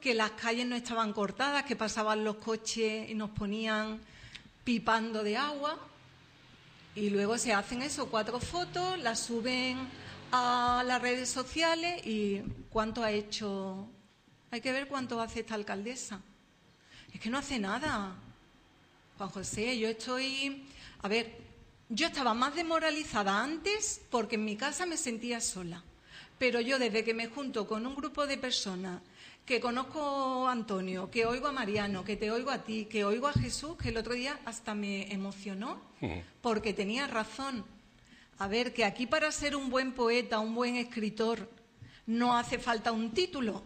que las calles no estaban cortadas, que pasaban los coches y nos ponían pipando de agua. Y luego se hacen eso, 4 fotos, las suben a las redes sociales y ¿cuánto ha hecho? Hay que ver cuánto hace esta alcaldesa. Es que no hace nada. Juan José, yo estaba más desmoralizada antes porque en mi casa me sentía sola. Pero yo desde que me junto con un grupo de personas, que conozco a Antonio, que oigo a Mariano, que te oigo a ti, que oigo a Jesús, que el otro día hasta me emocionó porque tenía razón. A ver, que aquí para ser un buen poeta, un buen escritor, no hace falta un título.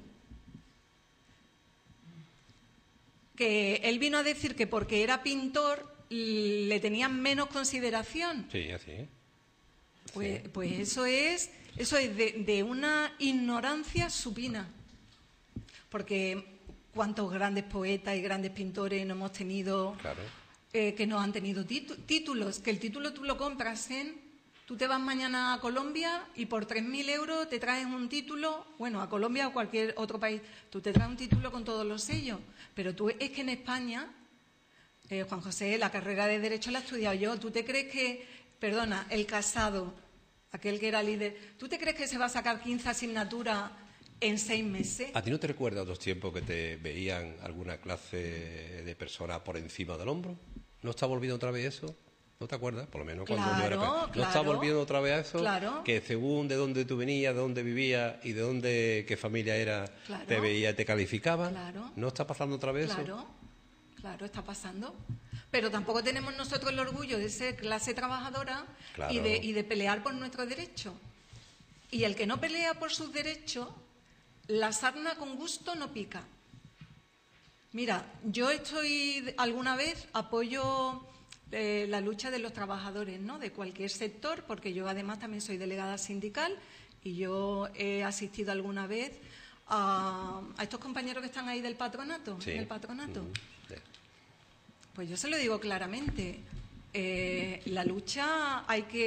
Que él vino a decir que porque era pintor le tenían menos consideración. Sí, así es. Pues eso es de una ignorancia supina. Porque cuántos grandes poetas y grandes pintores no hemos tenido, Claro. Que no han tenido títulos, que el título tú lo compras tú te vas mañana a Colombia y por 3.000 euros te traes un título, bueno, a Colombia o cualquier otro país, tú te traes un título con todos los sellos, pero tú es que en España, Juan José, la carrera de Derecho la he estudiado yo, ¿tú te crees que, perdona, el Casado, aquel que era líder, ¿tú te crees que se va a sacar 15 asignaturas en 6 meses? ¿A ti no te recuerda otros tiempos que te veían alguna clase de persona por encima del hombro? ¿No está volviendo otra vez eso? ¿No te acuerdas? Por lo menos cuando yo era pequeño. ¿No está volviendo otra vez a eso? Claro. Que según de dónde tú venías, de dónde vivías y de dónde, qué familia era, te veía, te calificaban. Claro. ¿No está pasando otra vez eso? Claro, está pasando. Pero tampoco tenemos nosotros el orgullo de ser clase trabajadora y de pelear por nuestros derechos. Y el que no pelea por sus derechos, la sarna con gusto no pica. Mira, yo alguna vez apoyo la lucha de los trabajadores, ¿no? De cualquier sector, porque yo además también soy delegada sindical y yo he asistido alguna vez a estos compañeros que están ahí del patronato, sí. del patronato. Sí. Pues yo se lo digo claramente, la lucha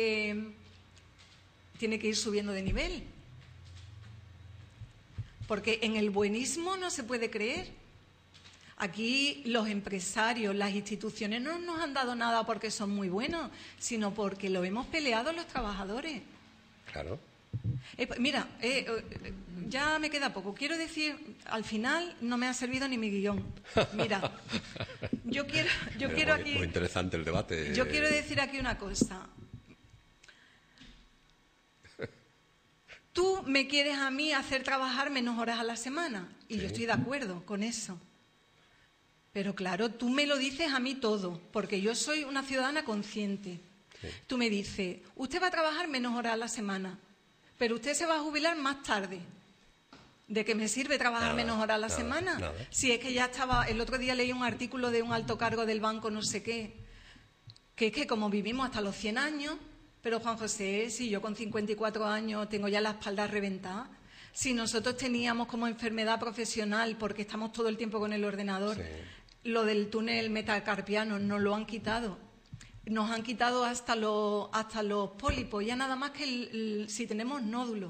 tiene que ir subiendo de nivel, porque en el buenismo no se puede creer. Aquí los empresarios, las instituciones no nos han dado nada porque son muy buenos, sino porque lo hemos peleado los trabajadores. Claro. Mira, ya me queda poco. Quiero decir, al final no me ha servido ni mi guión. Mira, yo quiero aquí... Muy interesante el debate. Yo quiero decir aquí una cosa. Tú me quieres a mí hacer trabajar menos horas a la semana, y yo estoy de acuerdo con eso. Pero claro, tú me lo dices a mí todo, porque yo soy una ciudadana consciente. Sí. Tú me dices, usted va a trabajar menos horas a la semana, pero usted se va a jubilar más tarde. ¿De qué me sirve trabajar menos horas a la semana? Nada. Si es que ya estaba, el otro día leí un artículo de un alto cargo del banco no sé qué, que es que como vivimos hasta los 100 años, pero Juan José, si yo con 54 años tengo ya la espalda reventada, si nosotros teníamos como enfermedad profesional, porque estamos todo el tiempo con el ordenador, lo del túnel metacarpiano nos lo han quitado. Nos han quitado hasta los pólipos, ya nada más que si tenemos nódulos.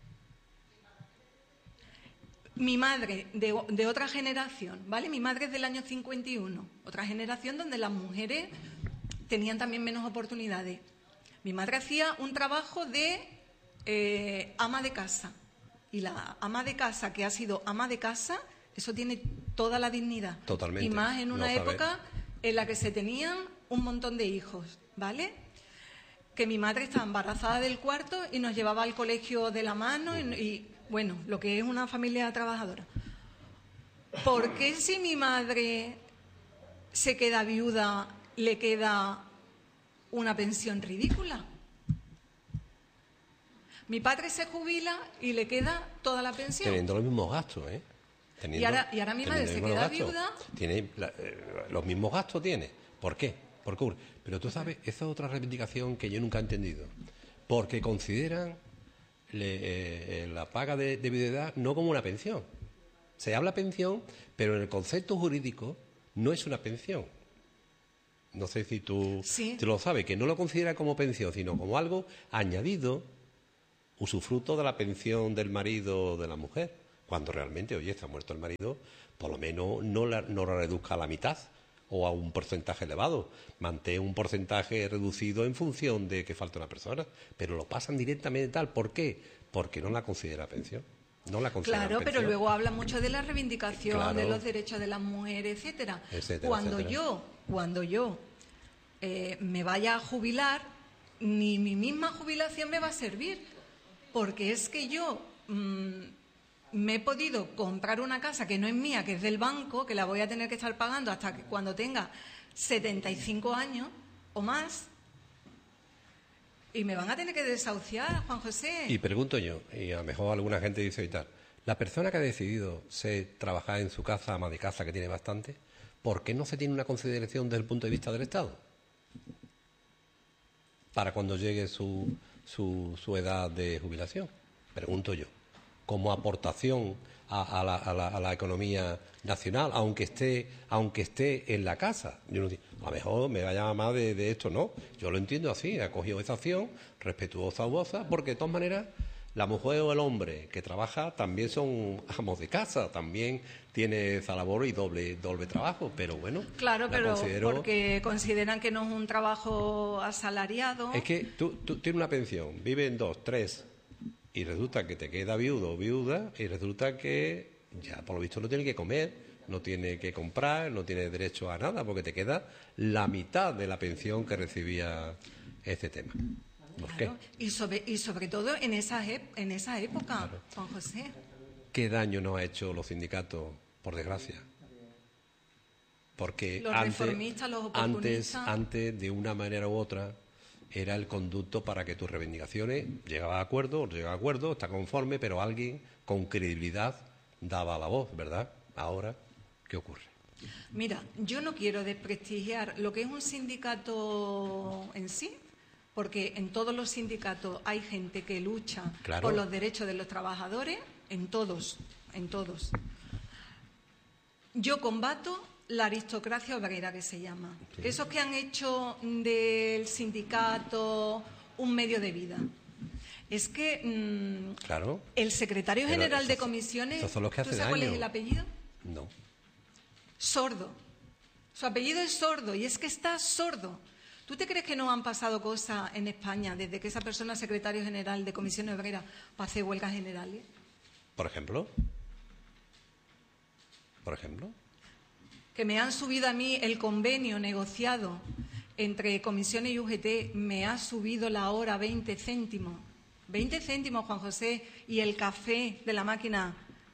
Mi madre, de otra generación, ¿vale? Mi madre es del año 51, otra generación donde las mujeres tenían también menos oportunidades. Mi madre hacía un trabajo de ama de casa. Y la ama de casa que ha sido ama de casa, eso tiene toda la dignidad. Totalmente. Y más en una época en la que se tenían un montón de hijos, ¿vale? Que mi madre estaba embarazada del cuarto y nos llevaba al colegio de la mano y bueno, lo que es una familia trabajadora. ¿Por qué si mi madre se queda viuda, le queda una pensión ridícula? Mi padre se jubila y le queda toda la pensión. Teniendo los mismos gastos, ¿eh? Y ahora mi madre se queda viuda. Tiene los mismos gastos tiene. ¿Por qué? Pero tú sabes, esa es otra reivindicación que yo nunca he entendido. Porque consideran la paga de viudedad no como una pensión. Se habla pensión, pero en el concepto jurídico no es una pensión. No sé si tú lo sabes, que no lo considera como pensión, sino como algo añadido, usufructo de la pensión del marido o de la mujer. Cuando realmente, oye, está muerto el marido, por lo menos no la reduzca a la mitad o a un porcentaje elevado. Mantén un porcentaje reducido en función de que falta una persona, pero lo pasan directamente tal. ¿Por qué? Porque no la considera pensión. No la considera Claro, pensión. pero luego habla mucho de la reivindicación, Claro, de los derechos de las mujeres, etcétera. Etcétera, Cuando etcétera. yo me vaya a jubilar, ni mi misma jubilación me va a servir, porque es que yo me he podido comprar una casa que no es mía, que es del banco, que la voy a tener que estar pagando hasta que cuando tenga 75 años o más, y me van a tener que desahuciar, Juan José. Y pregunto yo, y a lo mejor alguna gente dice y tal, la persona que ha decidido trabajar en su casa, ama de casa, que tiene bastante, ¿por qué no se tiene una consideración desde el punto de vista del Estado? Para cuando llegue su edad de jubilación, pregunto yo, como aportación a la economía nacional, aunque esté en la casa. Yo no, a lo mejor me vaya más de esto, no. Yo lo entiendo así, ha cogido esa acción respetuosa o goza, porque de todas maneras la mujer o el hombre que trabaja también son amos de casa, también tiene esa labor y doble trabajo, pero bueno. Claro, pero porque consideran que no es un trabajo asalariado. Es que tú tienes una pensión, viven 2, 3, y resulta que te queda viudo o viuda, y resulta que ya por lo visto no tiene que comer, no tiene que comprar, no tiene derecho a nada, porque te queda la mitad de la pensión que recibía este tema. ¿Por Claro, qué? y sobre todo en esa época, claro. Juan José. ¿Qué daño nos ha hecho los sindicatos, por desgracia? Porque los reformistas, los oportunistas. antes, de una manera u otra, era el conducto para que tus reivindicaciones llegaba a acuerdo, está conforme, pero alguien con credibilidad daba la voz, ¿verdad? Ahora, ¿qué ocurre? Mira, yo no quiero desprestigiar lo que es un sindicato en sí, porque en todos los sindicatos hay gente que lucha por los derechos de los trabajadores, en todos. Yo combato la aristocracia obrera, que se llama. Sí. Esos que han hecho del sindicato un medio de vida. Es que el secretario general de comisiones, son los que ¿tú sabes cuál es el apellido? No. Sordo. Su apellido es Sordo y es que está sordo. ¿Tú te crees que no han pasado cosas en España desde que esa persona es secretario general de comisiones obreras para hacer huelgas generales? ¿Por ejemplo? Que me han subido a mí el convenio negociado entre comisiones y UGT, me ha subido la hora 20 céntimos. 20 céntimos, Juan José, y el café de la máquina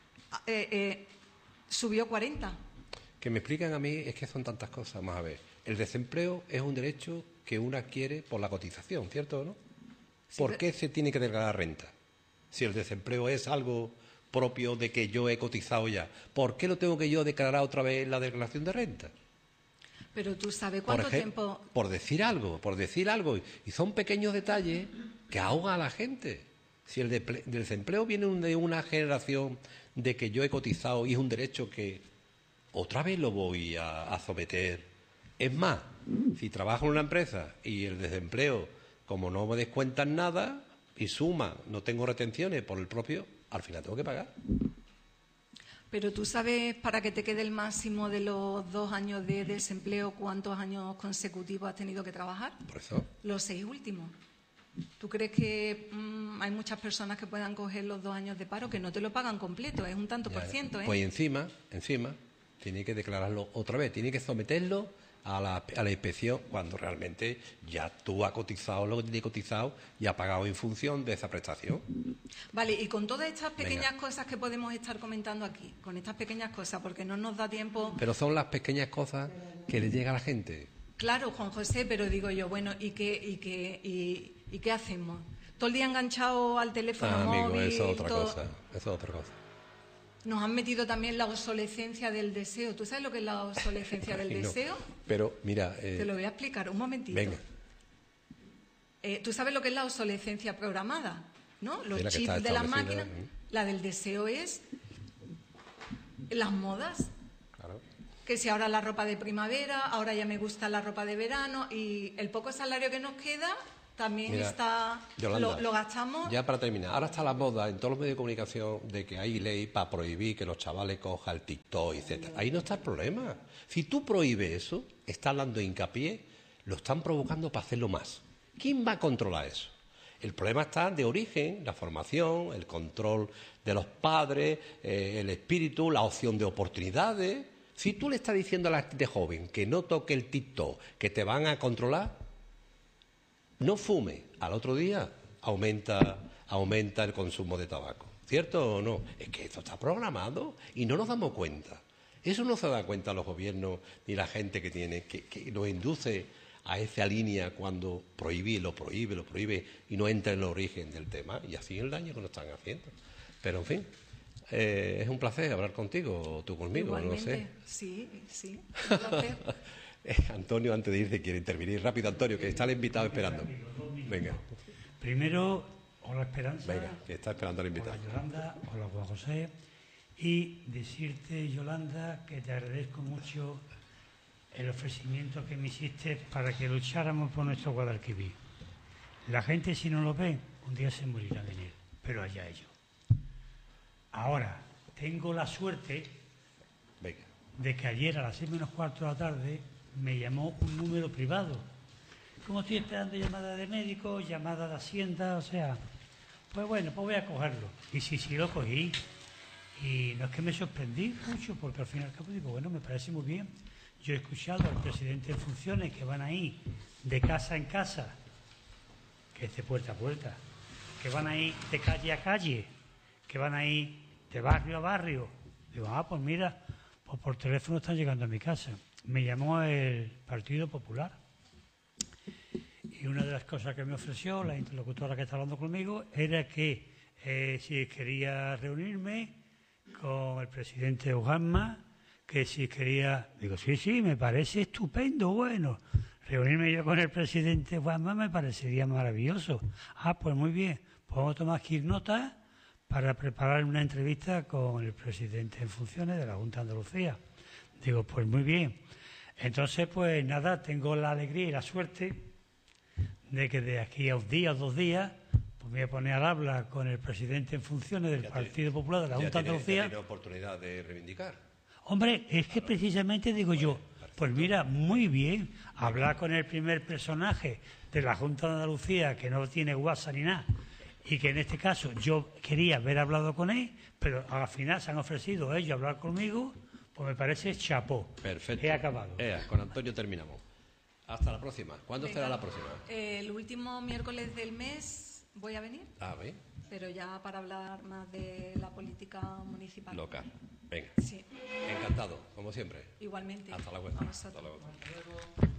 subió 40. Que me explican a mí es que son tantas cosas. Vamos a ver, el desempleo es un derecho que uno adquiere por la cotización, ¿cierto o no? Sí, ¿por qué se tiene que declarar renta? Si el desempleo es algo propio de que yo he cotizado ya, ¿por qué lo tengo que yo declarar otra vez en la declaración de renta? Pero tú sabes cuánto tiempo... Por decir algo, y son pequeños detalles que ahogan a la gente. Si el desempleo viene de una generación de que yo he cotizado y es un derecho que otra vez lo voy a someter. Es más, si trabajo en una empresa y el desempleo, como no me descuentan nada y suma, no tengo retenciones por el propio, al final tengo que pagar. Pero tú sabes, para que te quede el máximo de los 2 años de desempleo, ¿cuántos años consecutivos has tenido que trabajar? Por eso. Los 6 últimos. ¿Tú crees que hay muchas personas que puedan coger los 2 años de paro que no te lo pagan completo? Es un tanto por ciento, ¿eh? Pues encima, tiene que declararlo otra vez, tiene que someterlo a la inspección cuando realmente ya tú has cotizado lo que tienes cotizado y has pagado en función de esa prestación. Vale, y con todas estas pequeñas cosas que podemos estar comentando aquí, con estas pequeñas cosas, porque no nos da tiempo... Pero son las pequeñas cosas que le llega a la gente. Claro, Juan José, pero digo yo, bueno, ¿y qué hacemos? Todo el día enganchado al teléfono móvil... Eso es otra cosa. Nos han metido también la obsolescencia del deseo. ¿Tú sabes lo que es la obsolescencia del deseo? Pero, mira... Te lo voy a explicar, un momentito. Venga. ¿Tú sabes lo que es la obsolescencia programada? ¿No? Los chips de las máquinas. La del deseo es las modas. Claro. Que si ahora la ropa de primavera, ahora ya me gusta la ropa de verano y el poco salario que nos queda, también Mira, está... Yolanda, lo gastamos... Ya para terminar, ahora está la moda en todos los medios de comunicación de que hay ley para prohibir que los chavales cojan el TikTok, etc. Ahí no está el problema. Si tú prohíbes eso, estás dando hincapié, lo están provocando para hacerlo más. ¿Quién va a controlar eso? El problema está de origen, la formación, el control de los padres, el espíritu, la opción de oportunidades. Si tú le estás diciendo a la gente joven que no toque el TikTok, que te van a controlar, no fume. Al otro día aumenta el consumo de tabaco. ¿Cierto o no? Es que esto está programado y no nos damos cuenta. Eso no se da cuenta los gobiernos ni la gente que nos induce a esa línea cuando lo prohíbe y no entra en el origen del tema, y así el daño que nos están haciendo. Pero, en fin, es un placer hablar contigo, o tú conmigo, Igualmente, no sé. Sí, un placer. Antonio, antes de irse, quiere intervenir. Rápido, Antonio, que está el invitado esperando. Venga. Primero, hola Esperanza. Venga, que está esperando al invitado. Hola Yolanda, hola Juan José. Y decirte, Yolanda, que te agradezco mucho el ofrecimiento que me hiciste para que lucháramos por nuestro Guadalquivir. La gente, si no lo ve, un día se morirá en él, pero allá ellos. Ahora, tengo la suerte de que ayer a las 6:45 de la tarde me llamó un número privado. Como estoy esperando llamada de médico, llamada de Hacienda, o sea, pues bueno, pues voy a cogerlo. Y sí, lo cogí. Y no es que me sorprendí mucho, porque al fin y al cabo digo, bueno, me parece muy bien. Yo he escuchado al presidente en funciones que van ahí de casa en casa, que es de puerta a puerta, que van ahí de calle a calle, que van ahí de barrio a barrio. Digo, pues mira, pues por teléfono están llegando a mi casa. Me llamó el Partido Popular y una de las cosas que me ofreció la interlocutora que está hablando conmigo era que si quería reunirme con el presidente Ojanma, que si quería... Digo, sí, me parece estupendo, bueno. Reunirme yo con el presidente Ojanma me parecería maravilloso. Pues muy bien, podemos tomar aquí notas para preparar una entrevista con el presidente en funciones de la Junta de Andalucía. Digo, pues muy bien. Entonces, pues nada, tengo la alegría y la suerte de que de aquí a un día o 2 días pues me voy a poner al habla con el presidente en funciones del Partido Popular de la Junta de Andalucía. ¿Ya tiene oportunidad de reivindicar? Hombre, es que precisamente digo yo, pues mira, muy bien, hablar con el primer personaje de la Junta de Andalucía que no tiene WhatsApp ni nada, y que en este caso yo quería haber hablado con él, pero al final se han ofrecido ellos a hablar conmigo, pues me parece chapó. Perfecto. He acabado. Con Antonio terminamos. Hasta la próxima. ¿Cuándo será la próxima? El último miércoles del mes voy a venir. ¿Ves? Pero ya para hablar más de la política municipal. Local. Venga. Sí. Encantado, como siempre. Igualmente. Hasta la vuelta. Vamos a Hasta luego.